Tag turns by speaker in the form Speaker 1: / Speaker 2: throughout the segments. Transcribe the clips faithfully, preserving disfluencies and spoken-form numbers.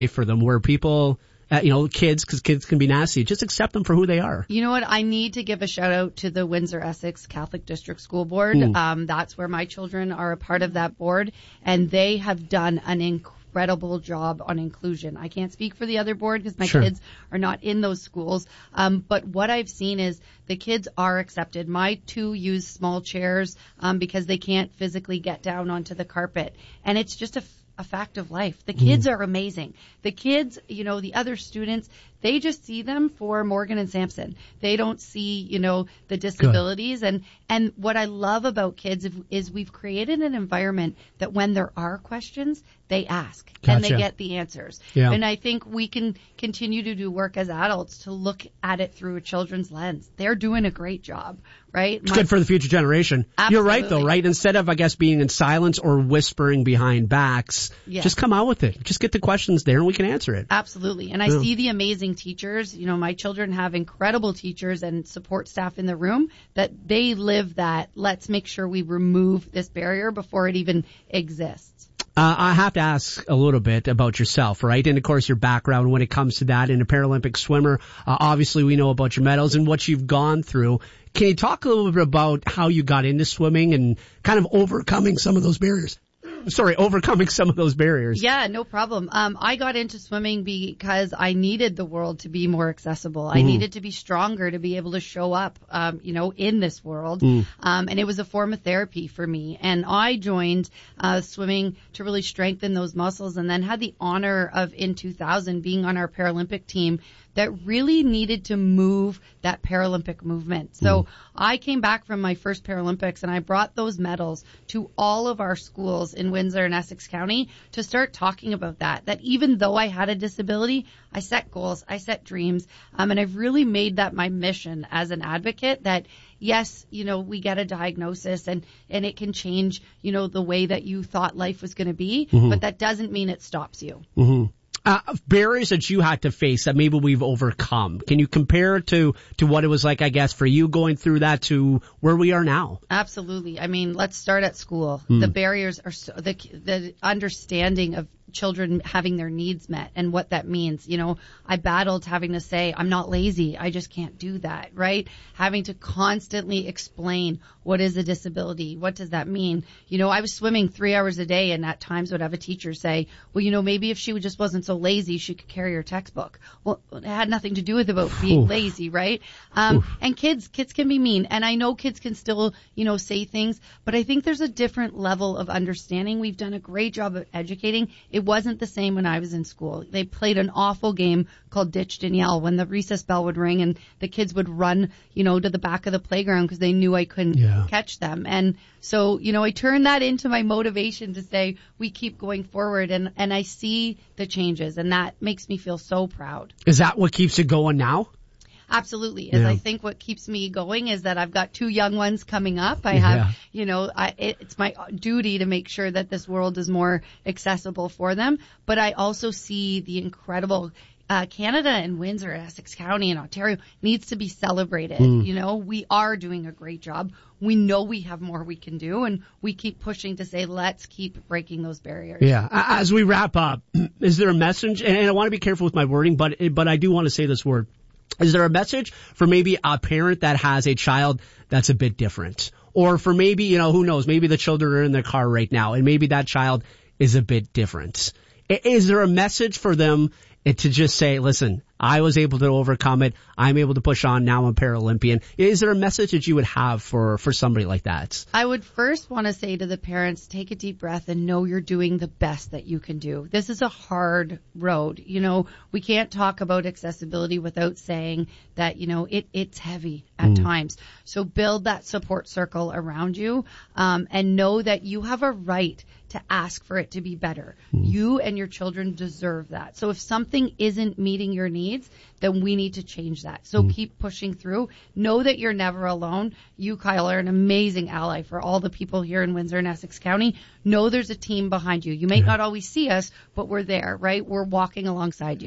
Speaker 1: for them where people, uh, you know, kids, because kids can be nasty, just accept them for who they are.
Speaker 2: You know what? I need to give a shout out to the Windsor-Essex Catholic District School Board. Mm. Um, that's where my children are a part of that board, and they have done an incredible job on inclusion. I can't speak for the other board because my
Speaker 1: sure.
Speaker 2: kids are not in those schools. Um, but what I've seen is the kids are accepted. My two use small chairs um, because they can't physically get down onto the carpet, and it's just a a fact of life. The kids mm. are amazing. The kids, you know, the other students, they just see them for Morgan and Sampson. They don't see, you know, the disabilities. Good. And and what I love about kids is, is we've created an environment that when there are questions, they ask
Speaker 1: gotcha.
Speaker 2: and they get the answers.
Speaker 1: Yeah.
Speaker 2: And I think we can continue to do work as adults to look at it through a children's lens. They're doing a great job, right?
Speaker 1: It's My, good for the future generation.
Speaker 2: Absolutely.
Speaker 1: You're right, though, right? Instead of, I guess, being in silence or whispering behind backs, yes. just come out with it. Just get the questions there and we can answer it.
Speaker 2: Absolutely. And I yeah. see the amazing teachers. You know, my children have incredible teachers and support staff in the room that they live that. Let's make sure we remove this barrier before it even exists.
Speaker 1: Uh, I have to ask a little bit about yourself, right? And of course your background when it comes to that. In a Paralympic swimmer, uh, obviously we know about your medals and what you've gone through. Can you talk a little bit about how you got into swimming and kind of overcoming some of those barriers? Sorry, overcoming some of those barriers.
Speaker 2: Yeah, no problem. Um, I got into swimming because I needed the world to be more accessible. I
Speaker 1: Mm.
Speaker 2: needed to be stronger to be able to show up, um, you know, in this world.
Speaker 1: Mm.
Speaker 2: Um, and it was a form of therapy for me. And I joined uh, swimming to really strengthen those muscles, and then had the honor of, in two thousand, being on our Paralympic team that really needed to move that Paralympic movement. So mm. I came back from my first Paralympics and I brought those medals to all of our schools in Windsor and Essex County to start talking about that, that even though I had a disability, I set goals, I set dreams, um, and I've really made that my mission as an advocate that yes, you know, we get a diagnosis and, and it can change, you know, the way that you thought life was going to be, mm-hmm. but that doesn't mean it stops you.
Speaker 1: Mm-hmm. Uh, barriers that you had to face that maybe we've overcome. Can you compare it to, to what it was like, I guess, for you going through that to where we are now?
Speaker 2: Absolutely. I mean, let's start at school.
Speaker 1: Mm.
Speaker 2: The barriers are so, the, the understanding of children having their needs met and what that means. You know, I battled having to say, I'm not lazy. I just can't do that, right? Having to constantly explain what is a disability? What does that mean? You know, I was swimming three hours a day and at times would have a teacher say, well, you know, maybe if she just wasn't so lazy, she could carry her textbook. Well, it had nothing to do with about being
Speaker 1: Oof.
Speaker 2: lazy, right? Um,
Speaker 1: Oof.
Speaker 2: and kids, kids can be mean. And I know kids can still, you know, say things, but I think there's a different level of understanding. We've done a great job of educating. It wasn't the same when I was in school. They played an awful game called Ditched and Yell when the recess bell would ring and the kids would run, you know, to the back of the playground because they knew I couldn't
Speaker 1: yeah.
Speaker 2: catch them. And so, you know, I turned that into my motivation to say we keep going forward, and, and I see the changes, and that makes me feel so proud.
Speaker 1: Is that what keeps you going now?
Speaker 2: Absolutely. As
Speaker 1: yeah.
Speaker 2: I think what keeps me going is that I've got two young ones coming up. I
Speaker 1: yeah.
Speaker 2: have, you know, I, it, it's my duty to make sure that this world is more accessible for them. But I also see the incredible uh, Canada and Windsor, Essex County and Ontario needs to be celebrated.
Speaker 1: Mm.
Speaker 2: You know, we are doing a great job. We know we have more we can do, and we keep pushing to say, let's keep breaking those barriers.
Speaker 1: Yeah. As we wrap up, is there a message? And I want to be careful with my wording, but but I do want to say this word. Is there a message for maybe a parent that has a child that's a bit different? Or for maybe, you know, who knows, maybe the children are in their car right now and maybe that child is a bit different. Is there a message for them to just say, listen, I was able to overcome it. I'm able to push on. Now I'm a Paralympian. Is there a message that you would have for, for somebody like that?
Speaker 2: I would first want to say to the parents, take a deep breath and know you're doing the best that you can do. This is a hard road. You know, we can't talk about accessibility without saying that, you know, it, it's heavy at mm. times. So build that support circle around you, um, and know that you have a right to ask for it to be better. Mm. You and your children deserve that. So if something isn't meeting your needs, then we need to change that. So mm. keep pushing through. Know that you're never alone. You, Kyle, are an amazing ally for all the people here in Windsor and Essex County. Know there's a team behind you. You may yeah. not always see us, but we're there, right? We're walking alongside you.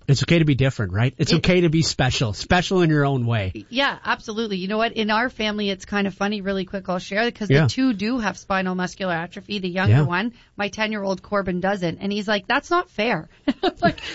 Speaker 1: It's okay to be different, right? It's
Speaker 2: It-
Speaker 1: okay to be special, special in your own way.
Speaker 2: Yeah, absolutely. You know what? In our family, it's kind of funny, really quick, I'll share, because
Speaker 1: Yeah.
Speaker 2: the two do have spinal muscular atrophy. The younger
Speaker 1: Yeah.
Speaker 2: one, my ten-year-old Corbin doesn't. And he's like, that's not fair. Like,